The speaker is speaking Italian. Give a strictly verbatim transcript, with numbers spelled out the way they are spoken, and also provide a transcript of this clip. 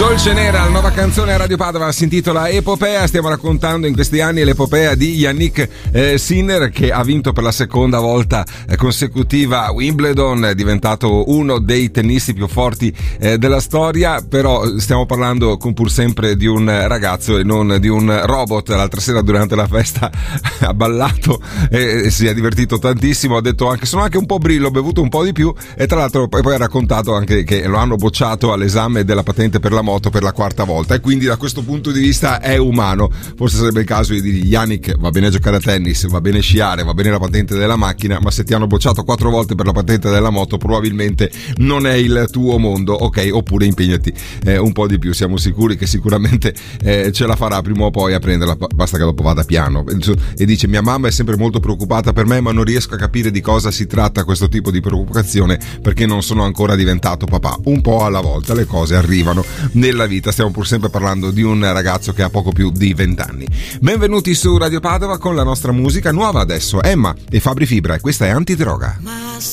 Dolce Nera, la nuova canzone a Radio Padova si intitola Epopea. Stiamo raccontando in questi anni l'epopea di Jannik eh, Sinner, che ha vinto per la seconda volta eh, consecutiva Wimbledon, è diventato uno dei tennisti più forti eh, della storia. Però stiamo parlando con pur sempre di un ragazzo e non di un robot. L'altra sera durante la festa ha ballato e, e si è divertito tantissimo. Ha detto anche sono anche un po' brillo, ho bevuto un po' di più, e tra l'altro poi, poi ha raccontato anche che lo hanno bocciato all'esame della patente per la moto per la quarta volta, e quindi da questo punto di vista è umano. Forse sarebbe il caso di dirgli: Jannik, va bene giocare a tennis, va bene sciare, va bene la patente della macchina, ma se ti hanno bocciato quattro volte per la patente della moto probabilmente non è il tuo mondo, ok? Oppure impegnati eh, un po' di più. Siamo sicuri che sicuramente eh, ce la farà prima o poi a prenderla, basta che dopo vada piano. E dice: mia mamma è sempre molto preoccupata per me, ma non riesco a capire di cosa si tratta questo tipo di preoccupazione, perché non sono ancora diventato papà. Un po' alla volta le cose arrivano nella vita. Stiamo pur sempre parlando di un ragazzo che ha poco più di vent'anni. Benvenuti su Radio Padova con la nostra musica nuova adesso, Emma e Fabri Fibra, e questa è Antidroga.